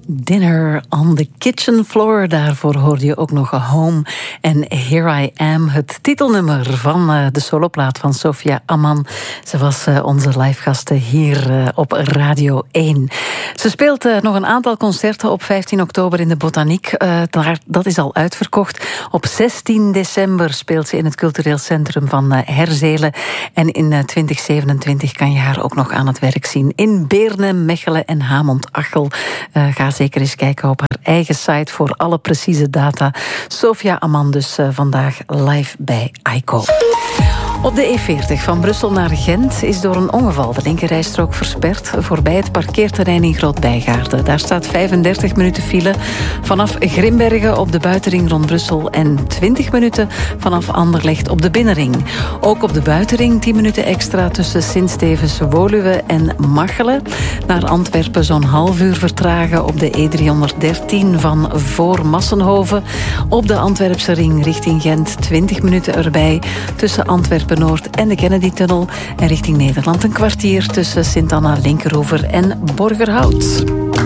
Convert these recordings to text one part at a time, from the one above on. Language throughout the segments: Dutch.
Dinner on the Kitchen Floor. Daarvoor hoorde je ook nog Home en Here I Am. Het titelnummer van de soloplaat van Sofia Ammann. Ze was onze livegaste hier op Radio 1. Ze speelt nog een aantal concerten op 15 oktober in de Botaniek. Dat is al uitverkocht. Op 16 december speelt ze in het cultureel centrum van Herzelen. En in 2027 kan je haar ook nog aan het werk zien in Beerne, Mechelen en Hamont-Achel. Ga zeker eens kijken op haar eigen site voor alle precieze data. Sofia Ammann dus vandaag live bij AICO. Op de E40 van Brussel naar Gent is door een ongeval de linkerrijstrook versperd voorbij het parkeerterrein in Groot-Bijgaarden. Daar staat 35 minuten file vanaf Grimbergen op de buitenring rond Brussel en 20 minuten vanaf Anderlecht op de binnenring. Ook op de buitenring 10 minuten extra tussen Sint-Stevens-Woluwe en Machelen. Naar Antwerpen zo'n half uur vertragen op de E313 van voor Massenhoven. Op de Antwerpse ring richting Gent 20 minuten erbij tussen Antwerpen Noord en de Kennedy-tunnel. En richting Nederland een kwartier tussen Sint-Anna, Linkeroever en Borgerhout.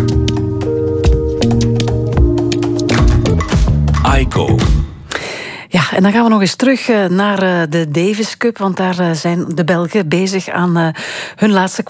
AICO. Ja, en dan gaan we nog eens terug naar de Davis Cup, want daar zijn de Belgen bezig aan hun laatste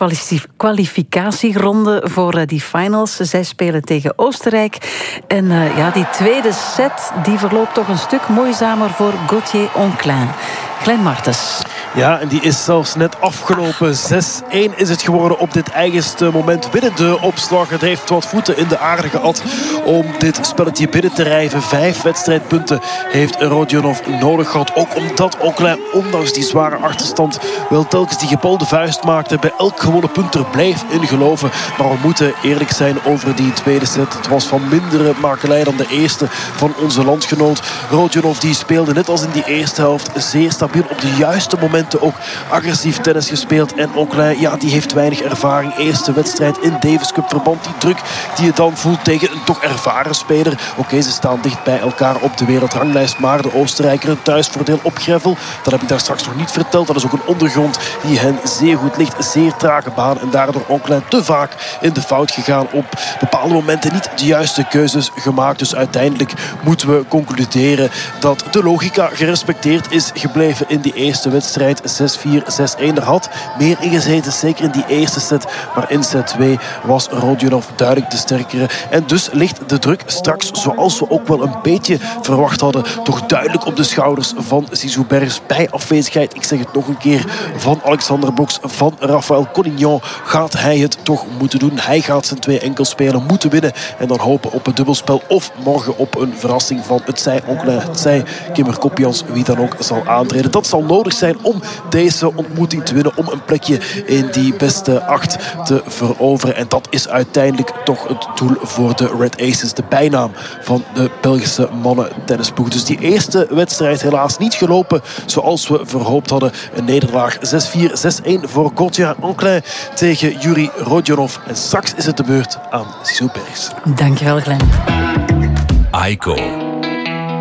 kwalificatieronde voor die finals. Zij spelen tegen Oostenrijk. En die tweede set die verloopt toch een stuk moeizamer voor Gauthier Onclin. Glenn Martens. Ja, en die is zelfs net afgelopen. 6-1 is het geworden op dit eigenste moment binnen de opslag. Het heeft wat voeten in de aarde gehad om dit spelletje binnen te rijven. 5 wedstrijdpunten heeft Rodionov nodig gehad. Ook omdat Onclin, ondanks die zware achterstand, wel telkens die gebalde vuist maakte. Bij elk gewonnen punt er bleef in geloven. Maar we moeten eerlijk zijn over die tweede set. Het was van mindere makelij dan de eerste van onze landgenoot. Rodionov die speelde net als in die eerste helft zeer stabiel op de juiste momenten ook agressief tennis gespeeld. En Onclin, ja, die heeft weinig ervaring. Eerste wedstrijd in Davis Cup verband. Die druk die je dan voelt tegen een toch ervaren speler. Oké, ze staan dicht bij elkaar op de wereldranglijst. Maar de Oostenrijker een thuisvoordeel op gravel. Dat heb ik daar straks nog niet verteld. Dat is ook een ondergrond die hen zeer goed ligt. Zeer trage baan. En daardoor Onclin te vaak in de fout gegaan. Op bepaalde momenten niet de juiste keuzes gemaakt. Dus uiteindelijk moeten we concluderen dat de logica gerespecteerd is gebleven in die eerste wedstrijd. 6-4, 6-1. Er had meer ingezeten, zeker in die eerste set. Maar in set 2 was Rodionov duidelijk de sterkere. En dus ligt de druk straks, zoals we ook wel een beetje verwacht hadden, toch duidelijk op de schouders van Zizou Bergs. Bij afwezigheid, ik zeg het nog een keer, van Alexander Boks, van Raphaël Collignon, gaat hij het toch moeten doen. Hij gaat zijn 2 enkelspelen moeten winnen. En dan hopen op het dubbelspel of morgen op een verrassing van het zij Onclin, het zij Kimmer Kopjans, wie dan ook zal aantreden. Dat zal nodig zijn om deze ontmoeting te winnen, om een plekje in die beste 8 te veroveren. En dat is uiteindelijk toch het doel voor de Red Aces, de bijnaam van de Belgische mannen tennisploeg. Dus die eerste wedstrijd helaas niet gelopen zoals we verhoopt hadden. Een nederlaag 6-4, 6-1 voor Gauthier Onclin tegen Yuri Rodionov. En straks is het de beurt aan Zizou Bergs. Dankjewel, Glenn. AICO.